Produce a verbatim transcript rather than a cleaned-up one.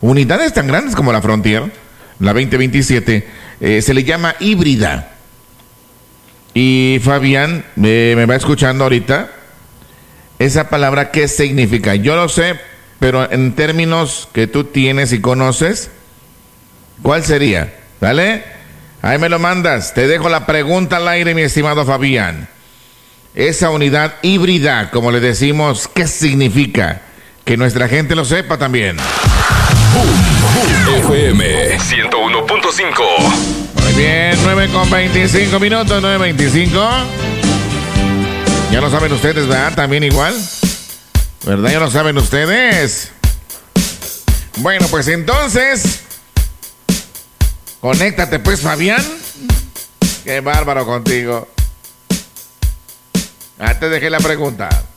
unidades tan grandes como la Frontier, la veinte veintisiete, eh, se le llama híbrida. Y Fabián eh, me va escuchando ahorita. Esa palabra, ¿qué significa? Yo lo sé, pero en términos que tú tienes y conoces, ¿cuál sería? ¿Vale? Ahí me lo mandas. Te dejo la pregunta al aire, mi estimado Fabián. Esa unidad híbrida, como le decimos, ¿qué significa? Que nuestra gente lo sepa también. Boom, boom, F M ciento uno punto cinco. Muy bien, nueve con veinticinco minutos, nueve veinticinco. Ya lo saben ustedes, ¿verdad? También igual. ¿Verdad? Ya lo saben ustedes. Bueno, pues entonces, conéctate pues, Fabián. Qué bárbaro contigo. Ah, te dejé la pregunta.